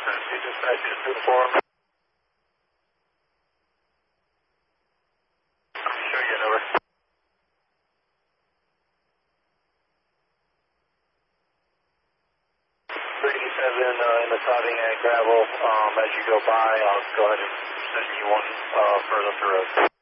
Dispatch is 2-4. Show you over. 37 in the siding and gravel. As you go by, I'll go ahead and send you one further through.